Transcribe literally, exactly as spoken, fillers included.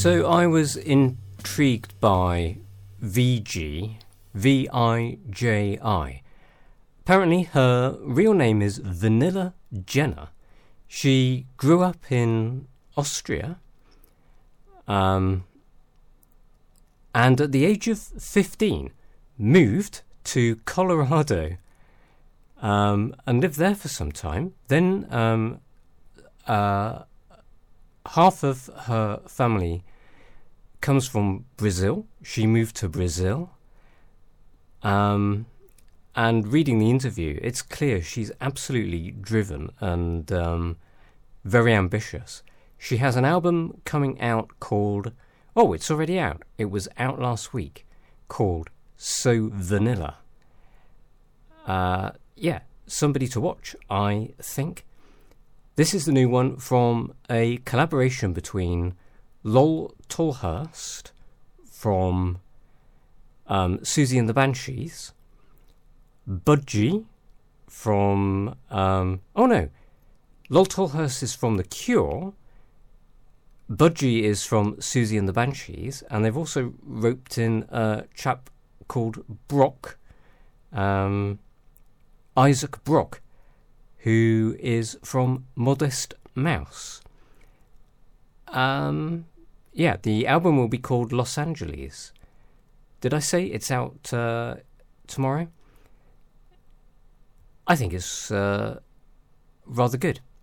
So I was intrigued by V G, V I J I. Apparently her real name is Vanilla Jenner. She grew up in Austria, um, and at the age of fifteen moved to Colorado um, and lived there for some time. Then um, uh, half of her family comes from Brazil. She moved to Brazil. Um, and reading the interview, it's clear she's absolutely driven and um, very ambitious. She has an album coming out called... Oh, it's already out. It was out last week, called So Vanilla. Uh, yeah, somebody to watch, I think. This is the new one from a collaboration between Lol Tolhurst from um, Susie and the Banshees, Budgie from... Um, oh no, Lol Tolhurst is from The Cure, Budgie is from Susie and the Banshees, and they've also roped in a chap called Brock, um, Isaac Brock, who is from Modest Mouse. Um, yeah, the album will be called Los Angeles. Did I say it's out uh, tomorrow? I think it's uh, rather good.